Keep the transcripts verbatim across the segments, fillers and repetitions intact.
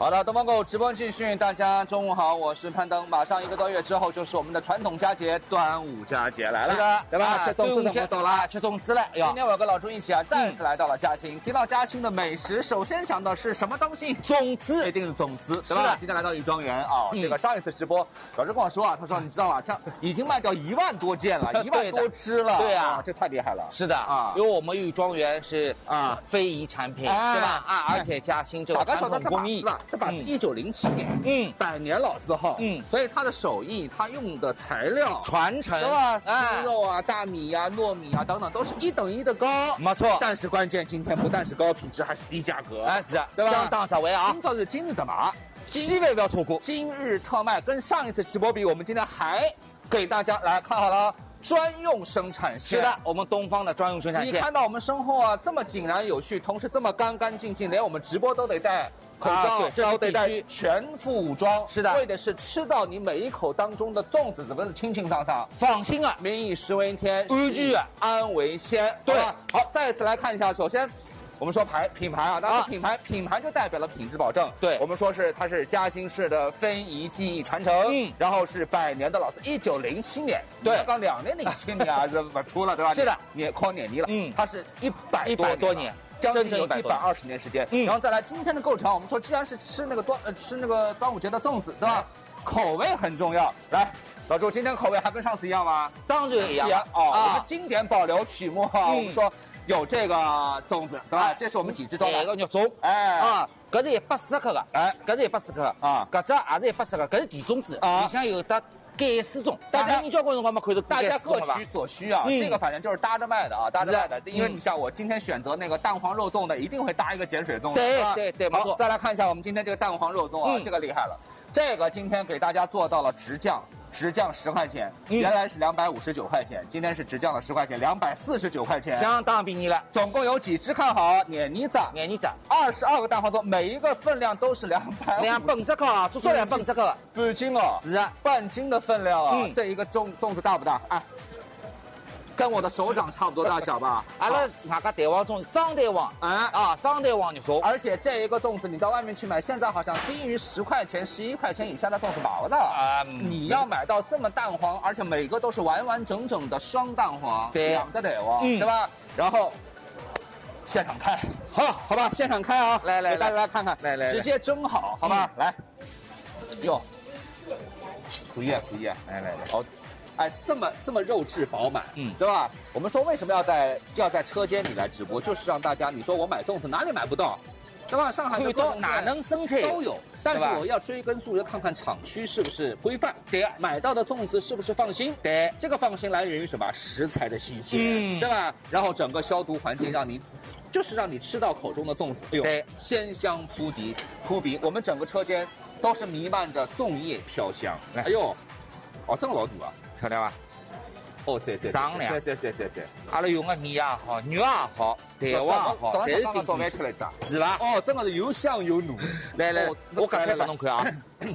好的，东方购直播继续，大家中午好，我是攀登。马上一个多月之后就是我们的传统佳节端午佳节来了， 是的， 对吧？ 啊、 吃粽子的到了， 吃粽子了。 今天我有个老朱一起啊，再次来到了嘉兴。嗯、提到嘉兴的美食，首先想到是什么东西？ 粽子， 一定是粽子，对吧？今天来到余庄园啊，嗯、这个上一次直播，老师跟我说啊，他说你知道吗？这已经卖掉一万多件了，一万多只了， 对啊，这太厉害了。 是的啊，因为我们余庄园是啊非遗产品，对吧？啊，而且嘉兴这个传统工艺， 这把一九零七年，嗯，百年老字号，嗯，所以它的手艺，它用的材料传承， 对吧？猪肉啊、大米呀、糯米啊等等，都是一等一的高， 没错。 但是关键今天不但是高品质，还是低价格， 哎是， 对吧？ 相当实惠啊！ 今朝是今日特卖， 千万不要错过。 今日特卖跟上一次直播比，我们今天还给大家来看好了。专用生产线是的，我们东方的专用生产线。 你看到我们身后啊，这么井然有序，同时这么干干净净，连我们直播都得戴口罩， 啊、对， 都得戴全副武装。 是的， 为的是吃到你每一口当中的粽子，怎么是清清爽爽？ 放心啊， 民以食为天， 安居安为先。 对， 好，再一次来看一下，首先。我们说牌品牌啊，当然品牌、啊、品牌就代表了品质保证。 对， 我们说是它是嘉兴市的非遗技艺传承，嗯，然后是百年的老字，一九零七年， 对， 刚刚两年零七年啊，是不出了对吧？ 是的， 也靠年龄了， 嗯， 它是一百一百多年， 将近有一百二十年时间。嗯，然后再来今天的构成，我们说既然是吃那个端呃吃那个端午节的粽子，对吧？口味很重要，来。老朱，今天口味还跟上次一样吗？ 当然一样哦，啊、我们经典保留曲目哈、嗯，我们说有这个粽子，对吧？啊、这是我们几只装的？ 一个肉粽，哎啊，搿是一百四十克的，哎，搿是一百四十克啊，搿只也是一百四十克，搿是甜粽子，啊，里向有的盖丝粽，大家你交关辰光没看到， 大家各取所需啊，嗯、这个反正就是搭着卖的啊，搭着卖的，因为你像我今天选择那个蛋黄肉粽的，一定会搭一个碱水粽， 对对对，没错。 再来看一下我们今天这个蛋黄肉粽啊，嗯、这个厉害了，这个今天给大家做到了直降。直降十块钱，原来是两百五十九块钱，今天是直降了十块钱，两百四十九块钱， 相当便宜了。 总共有几只？看好，碾泥子， 碾泥子， 二十二个蛋黄粽，每一个分量都是两百， 两百五十克啊，足足两百五十克， 半斤哦， 是啊， 半斤的分量啊，嗯、这一个粽粽子大不大？哎。跟我的手掌差不多大小吧。 阿拉外加蛋黄粽双蛋黄，哎啊，双蛋黄肉粽。 而且这一个粽子你到外面去买，现在好像低于十块钱、十一块钱以下的粽子没的啊。你要买到这么蛋黄，而且每个都是完完整整的双蛋黄， 对， 两个蛋黄，嗯、对吧？然后现场开，好，好吧，现场开啊！ 来来来， 大家来看看， 来来， 直接蒸好，好吧？来，哟，可以啊，可以啊，来来来，好。哎，这么这么肉质饱满，嗯，对吧？我们说为什么要在要在车间里来直播，就是让大家，你说我买粽子哪里买不到，对吧？上海的都哪能生产都有，但是我要追根溯源，看看厂区是不是规范， 对， 买到的粽子是不是放心， 对， 这个放心来源于什么？食材的新鲜，嗯，对吧？然后整个消毒环境让你。就是让你吃到口中的粽子，哎呦，对，鲜香扑鼻，扑鼻。我们整个车间都是弥漫着粽叶飘香，哎呦，哦，这么老大啊！ 漂亮吧？ 哦，对对， 商量， 对对对对对， 阿拉用的米也好，肉也好，蛋黄也好，侪是顶级出来炸， 是吧？ 哦，真的是又香又浓。 来来，我割开给侬看啊！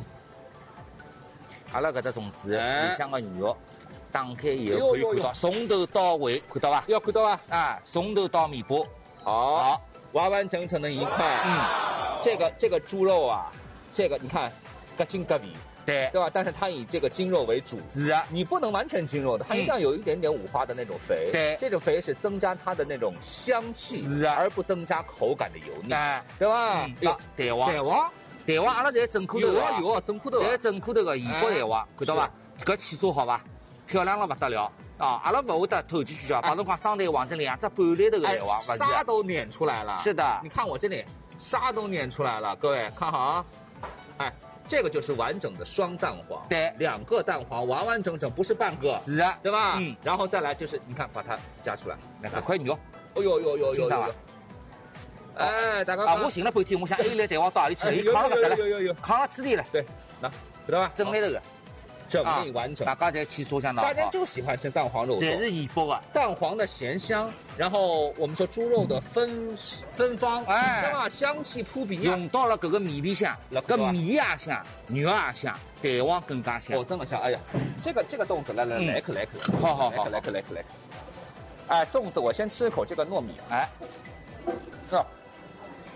阿拉搿只粽子里向的肉，打开以后可以看到，从头到尾，看到吧？ 要看到吧？ 啊，从头到尾巴， 好，完完整整的一块。嗯，这个这个猪肉啊，这个你看，咯筋咯皮。 对， 对吧？但是它以这个筋肉为主， 是啊， 你不能完全筋肉的，它一定要有一点点五花的那种肥。 对， 这种肥是增加它的那种香气， 是啊， 而不增加口感的油腻， 哎， 对吧？ 有蛋黄， 蛋黄， 蛋黄，阿拉在整颗头， 有啊有啊，整颗头， 在整颗头个盐包蛋黄，看到吧？搿起酥好吧？漂亮了不得了啊！阿拉勿会得投机取巧，帮侬讲双蛋黄这两只半粒头个蛋黄， 沙都碾出来了。 是的， 你看我这里沙都碾出来了，各位看好啊！哎。这个就是完整的双蛋黄， 对， 两个蛋黄完完整整，不是半个， 是啊， 对吧？嗯，然后再来就是，你看把它夹出来， 来看块肉， 哦呦呦呦呦呦，哎，大哥， 啊，我寻了半天，我想 A 类蛋黄到哪里去了？伊扛了搿搭了， 有有有， 扛了此地了， 对，那知道吧？ 整来头个， 整理完整， 大家在起酥相当好。 大家就喜欢吃蛋黄肉， 这是盐包啊， 蛋黄的咸香，然后我们说猪肉的芬芬芳，哎，对吧？香气扑鼻， 用到了搿个米里向，搿米也香，肉也香，蛋黄更加香。 哦，这么香！哎呀，这个这个粽子，来来来，可来可， 好好好， 来可来可来。哎，粽子我先吃一口这个糯米，哎，这。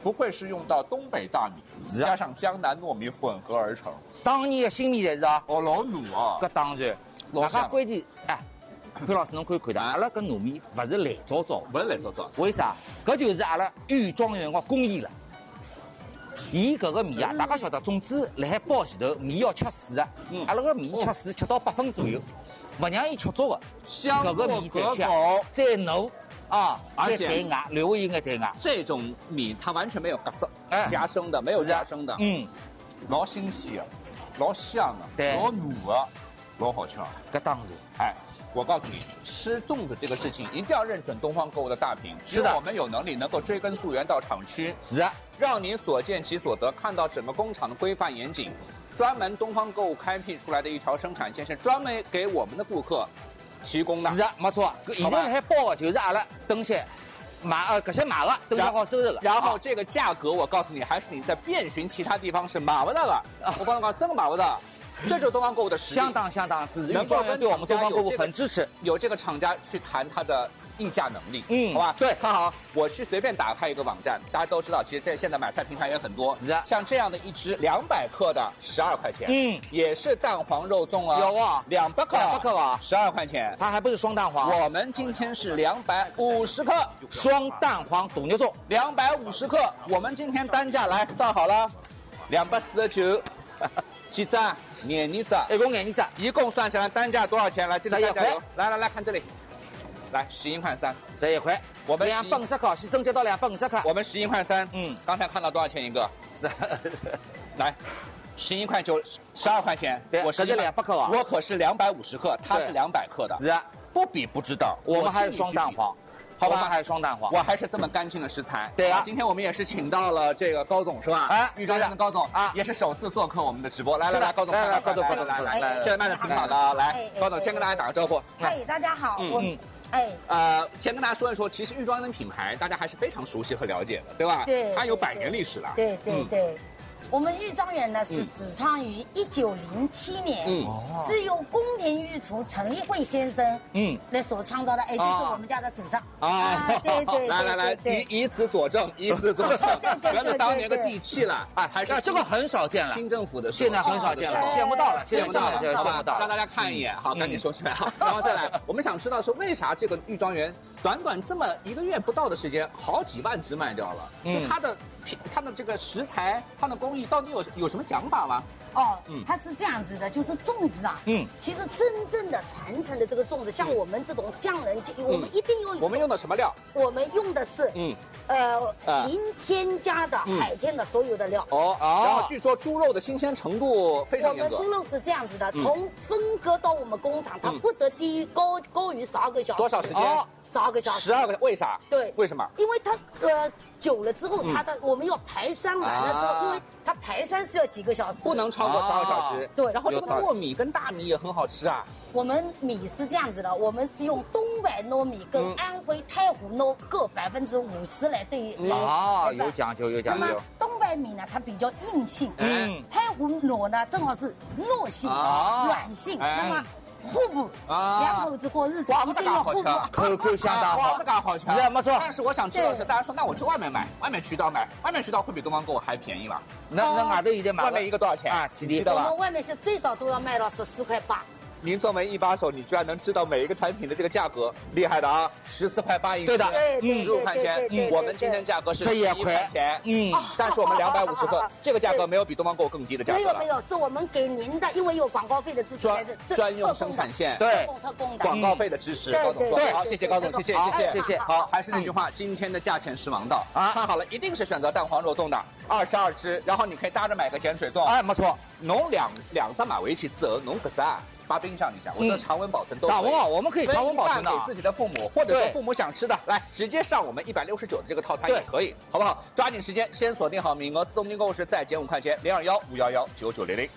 不愧是用到东北大米，加上江南糯米混合而成。 当年的新米才是啊。 哦，老糯啊！ 搿当然，大家关键哎，潘老师侬可以看到，阿拉搿糯米勿是烂糟糟， 勿是烂糟糟。 为啥？搿就是阿拉玉庄园个工艺了。伊搿个米啊，大家晓得，种子辣海包前头，米要吃水的。嗯，阿拉个米吃水吃到八分左右，勿让伊吃足个，搿个米才香，再糯啊，再带牙，略微有眼带牙。 这种米它完全没有隔色，加生的，没有加生的。嗯，老新鲜的，老香的，老糯的，老好吃。 搿当然， 哎。我告诉你，吃粽子这个事情一定要认准东方购物的大屏。 是的， 我们有能力能够追根溯源到厂区， 是的， 让你所见其所得，看到整个工厂的规范严谨。专门东方购物开辟出来的一条生产线，是专门给我们的顾客提供的。 是的，没错。现在还包的就是阿拉东西买呃搿些买的，等下好收拾的。 然后这个价格，我告诉你，还是你在遍寻其他地方是买不到的。我帮你讲，真的买不到。这就是东方购物的实力， 相当相当支持。玉庄园对我们东方购物很支持， 有这个厂家去谈它的议价能力， 嗯， 好吧？ 对， 看好，我去随便打开一个网站，大家都知道，其实这现在买菜平台也很多，像这样的一只两百克的十二块钱，嗯，也是蛋黄肉粽啊， 有啊， 两百克， 两百克啊， 十二块钱， 它还不是双蛋黄。 我们今天是两百五十克双蛋黄肚牛粽， 两百五十克，我们今天单价来算好了，两百四十九。几只？廿二只， 一共廿二只， 一共算下来单价多少钱？来，这个单价有，来来来看这里，来十一块三， 十一块，我们两百五十克，先升级到两百五十克， 我们十一块三，嗯，刚才看到多少钱一个？来，十一块九，十二块钱， 我是两百克啊， 我可是两百五十克，它是两百克的， 是啊， 不比不知道， 我们还是双蛋黄。好吧，我们还是双蛋黄， 我还是这么干净的食材。 对啊， 今天我们也是请到了这个高总是吧？哎，玉庄园的高总啊，也是首次做客我们的直播。来来来，高总， 来来高总，高总， 来来来，现在卖的挺好的。来，高总先跟大家打个招呼。 嗨，大家好，我哎呃，先跟大家说一说，其实玉庄园的品牌大家还是非常熟悉和了解的，对吧？ 对， 它有百年历史了。 对对对。我们玉庄园呢是始创于一九零七年，嗯，是由宫田御厨陈立慧先生，嗯，来所创造的，哎，就是我们家的祖上啊，对对， 来来来，以以此佐证，以此佐证，原来当年的地契了啊，还是这个很少见了， 新政府的， 现在很少见了，见不到了， 见不到了， 见不到， 让大家看一眼，好，赶紧收起来，好，然后再来，我们想知道说为啥这个玉庄园短短这么一个月不到的时间，好几万只卖掉了，就它的。它的这个食材，它的工艺到底有有什么讲法吗？ 哦，嗯，它是这样子的，就是粽子啊，嗯，其实真正的传承的这个粽子，像我们这种匠人，我们一定用。 我们用的什么料？ 我们用的是，嗯，呃，零添加的海天的所有的料。 哦，然后据说猪肉的新鲜程度非常严格。 我们猪肉是这样子的，从分割到我们工厂，它不得低于高高于十二个小时。 多少时间？ 十二个小时。 十二个？为啥？ 对， 为什么？ 因为它呃。久了之后，它的我们要排酸完了之后，因为它排酸需要几个小时， 不能超过十二小时。 对， 然后这个糯米跟大米也很好吃啊。 我们米是这样子的，我们是用东北糯米跟安徽太湖糯各百分之五十来对来。 啊，有讲究，有讲究。 那么东北米呢，它比较硬性，嗯，太湖糯呢正好是糯性、软性，那么。互补啊，两口子过日子一定要互补， 口口相当好， 这个好吃， 是没错。 但是我想知道的是，大家说那我去外面买，外面渠道买，外面渠道会比东方购物还便宜吗？ 那那外头现在买， 外面一个多少钱啊？ 几厘的吧？我们外面是最少都要卖到十四块八。 您作为一把手，你居然能知道每一个产品的这个价格，厉害的啊！十四块八一对的， 嗯， 十五块钱。嗯，我们今天价格是十一块钱。嗯，但是我们两百五十克，这个价格没有比东方购物更低的价格。 没有没有，是我们给您的，因为有广告费的支持， 专专用生产线， 对， 特供的广告费的支持。高总说，好，谢谢高总，谢谢谢谢谢谢。 好，还是那句话，今天的价钱是王道啊！看好了，一定是选择蛋黄肉粽的，二十二只，然后你可以搭着买个碱水粽。 哎，没错， 侬两两只买回去之后，侬搿只。放冰箱里下，我的常温保存都常温啊，我们可以常温保存的。 给自己的父母，或者说父母想吃的，来直接上我们一百六十九的这个套餐也可以，好不好？抓紧时间，先锁定好名额，自动订购时再减五块钱，零二幺五幺幺九九零零。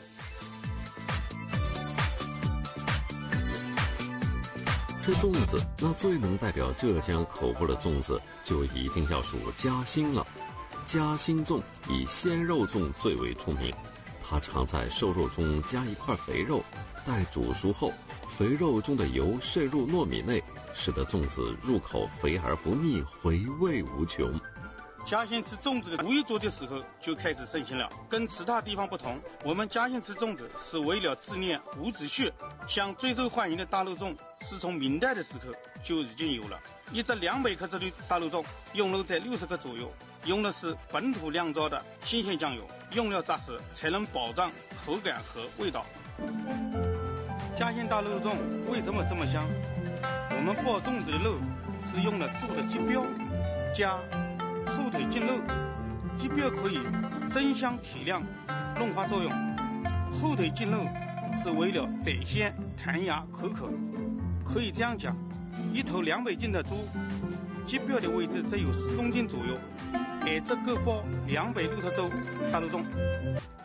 吃粽子，那最能代表浙江口味的粽子，就一定要数嘉兴了。嘉兴粽以鲜肉粽最为出名。它常在瘦肉中加一块肥肉，待煮熟后，肥肉中的油渗入糯米内，使得粽子入口肥而不腻，回味无穷。 嘉兴吃粽子的五一节的时候就开始盛行了。跟其他地方不同，我们嘉兴吃粽子是为了纪念伍子胥。像最受欢迎的大肉粽是从明代的时候就已经有了。一只两百克制的大肉粽，用肉在六十克左右，用的是本土酿造的新鲜酱油，用料扎实，才能保障口感和味道。嘉兴大肉粽为什么这么香？我们包粽子的肉是用了做的鸡膘加后腿净肉，鸡膘可以增香提亮，润滑作用；后腿净肉是为了窄鲜弹牙口口。可以这样讲，一头两百斤的猪，鸡膘的位置只有四公斤左右，而这够包两百六十周大肉粽。